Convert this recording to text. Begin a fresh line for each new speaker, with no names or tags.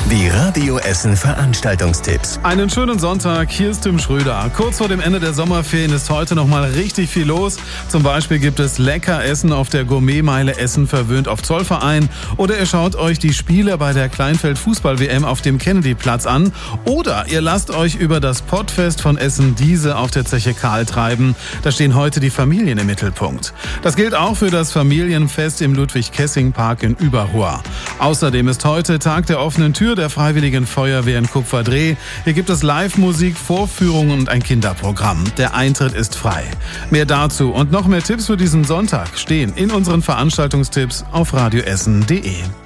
Die Radio Essen Veranstaltungstipps.
Einen schönen Sonntag, hier ist Tim Schröder. Kurz vor dem Ende der Sommerferien ist heute nochmal richtig viel los. Zum Beispiel gibt es lecker Essen auf der Gourmetmeile Essen verwöhnt auf Zollverein. Oder ihr schaut euch die Spiele bei der Kleinfeld-Fußball-WM auf dem Kennedy-Platz an. Oder ihr lasst euch über das Pottfest von Essen-Diese auf der Zeche Karl treiben. Da stehen heute die Familien im Mittelpunkt. Das gilt auch für das Familienfest im Ludwig-Kessing-Park in Überruhr. Außerdem ist heute Tag der offenen Tür der Freiwilligen Feuerwehr in Kupferdreh. Hier gibt es Live-Musik, Vorführungen und ein Kinderprogramm. Der Eintritt ist frei. Mehr dazu und noch mehr Tipps für diesen Sonntag stehen in unseren Veranstaltungstipps auf radioessen.de.